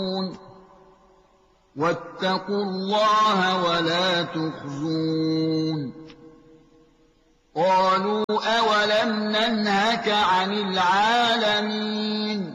واتقوا الله ولا تخزون قالوا أولم ننهك عن العالمين